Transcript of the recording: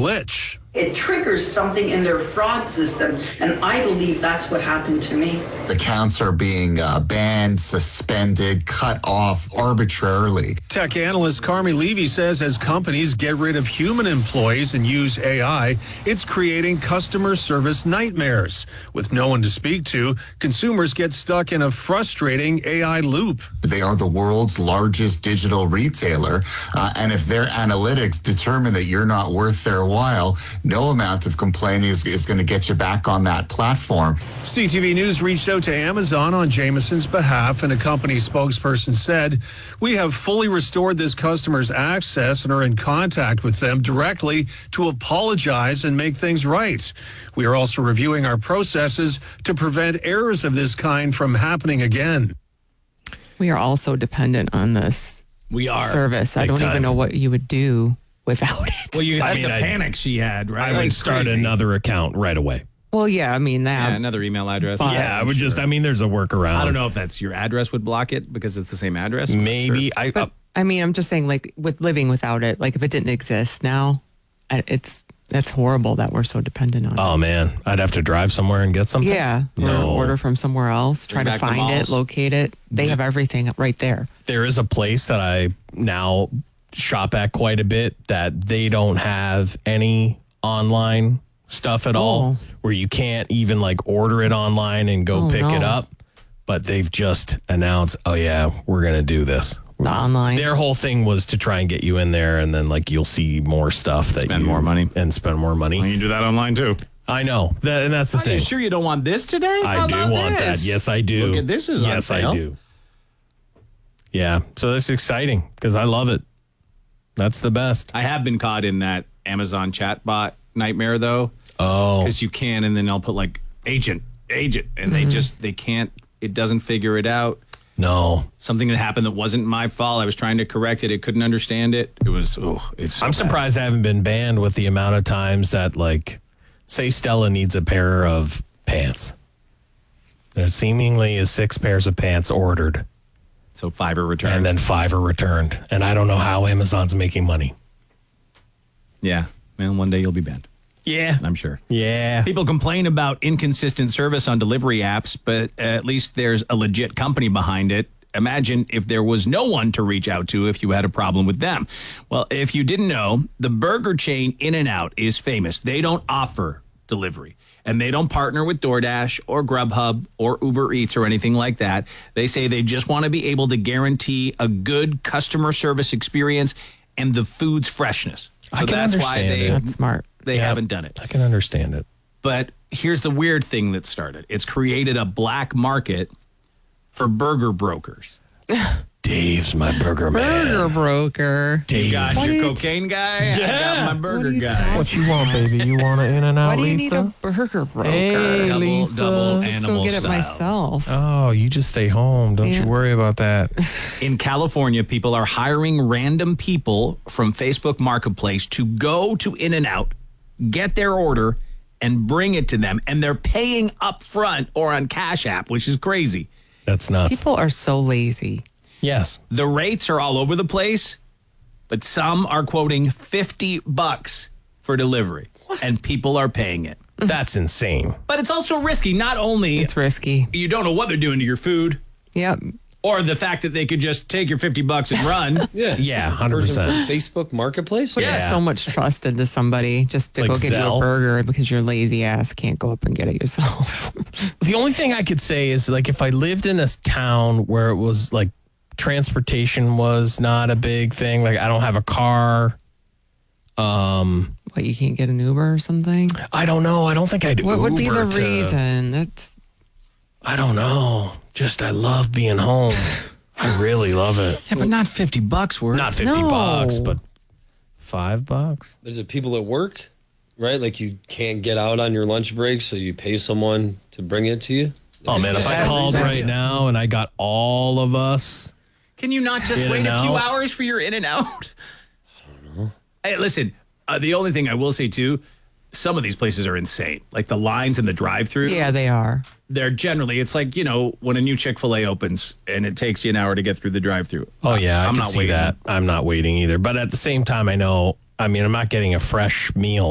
glitch. It triggers something in their fraud system, and I believe that's what happened to me. Accounts are being banned, suspended, cut off arbitrarily. Tech analyst Carmi Levy says as companies get rid of human employees and use AI, it's creating customer service nightmares. With no one to speak to, consumers get stuck in a frustrating AI loop. They are the world's largest digital retailer, and if their analytics determine that you're not worth their while, no amount of complaining is going to get you back on that platform. CTV News reached out to Amazon on Jamison's behalf, and a company spokesperson said, "We have fully restored this customer's access and are in contact with them directly to apologize and make things right. We are also reviewing our processes to prevent errors of this kind from happening again." We are also dependent on this service. I don't even know what you would do without it. Well, that's the panic she had, right? I would start another account right away. Well, yeah, I mean that. Yeah, another email address. Yeah, I would just, there's a workaround. I don't know if that's your address would block it because it's the same address. Maybe. Sure. I'm just saying, like, with living without it, like, if it didn't exist now, that's horrible that we're so dependent on it. Oh, man. I'd have to drive somewhere and get something? Yeah. Or order from somewhere else, try to find it, locate it. They have everything right there. There is a place that I now shop at quite a bit that they don't have any online stuff at all, where you can't even like order it online and go pick it up. But they've just announced, oh yeah, we're going to do this. The online. Their whole thing was to try and get you in there, and then like you'll see more stuff that spend more money. Well, you can do that online too. I know. And that's the thing. Are you sure you don't want this today? I do want that. Yes, I do. Look at this is on sale. I do. Yeah. So that's exciting because I love it. That's the best. I have been caught in that Amazon chatbot nightmare though. Oh. Because you can, and then they'll put like agent, and they can't, it doesn't figure it out. No. Something that happened that wasn't my fault. I was trying to correct it. It couldn't understand it. It was, it's so I'm surprised I haven't been banned with the amount of times that, like, say Stella needs a pair of pants. There seemingly is 6 pairs of pants ordered. So 5 are returned. And then 5 are returned. And I don't know how Amazon's making money. Yeah. Man, one day you'll be banned. Yeah. I'm sure. Yeah. People complain about inconsistent service on delivery apps, but at least there's a legit company behind it. Imagine if there was no one to reach out to if you had a problem with them. Well, if you didn't know, the burger chain In-N-Out is famous. They don't offer delivery, and they don't partner with DoorDash or Grubhub or Uber Eats or anything like that. They say they just want to be able to guarantee a good customer service experience and the food's freshness. So that's why that's smart. They haven't done it. I can understand it. But here's the weird thing that started. It's created a black market for burger brokers. Dave's my burger man. Burger broker. Dave. You got your cocaine guy? I got my burger guy. What you want, baby? You want an In-N-Out, Why do you Lisa? need a burger broker? Hey, Double Lisa. Just animal go get style. it myself. Oh, you just stay home. Don't you worry about that. In California, people are hiring random people from Facebook Marketplace to go to In-N-Out, get their order, and bring it to them. And they're paying up front or on Cash App, which is crazy. That's nuts. People are so lazy. Yes. The rates are all over the place, but some are quoting $50 for delivery, and people are paying it. That's insane. But it's also risky. Not only It's risky. you don't know what they're doing to your food, Yep. or the fact that they could just take your $50 and run. Yeah, 100%. Facebook Marketplace? Put so much trust into somebody just to Like go get you Zelle? a burger because your lazy ass can't go up and get it yourself. The only thing I could say is, like, if I lived in a town where it was, like, transportation was not a big thing, like, I don't have a car. What, you can't get an Uber or something? I don't know. I don't think I'd What would be the Uber to- reason? That's I don't know. Just I love being home. I really love it. Yeah, but not $50 worth. Not $50, but $5. There's people at work, right? Like you can't get out on your lunch break, so you pay someone to bring it to you. Oh, man, if I called right now and I got all of us. Can you not just wait a few hours for your In-N-Out? I don't know. Hey, listen, the only thing I will say, too, some of these places are insane. Like the lines in the drive-thru. yeah, they are. They're generally, it's like, you know, when a new Chick-fil-A opens and it takes you an hour to get through the drive-thru. Oh, yeah, I'm I not can see waiting. that. I'm not waiting either. But at the same time, I'm not getting a fresh meal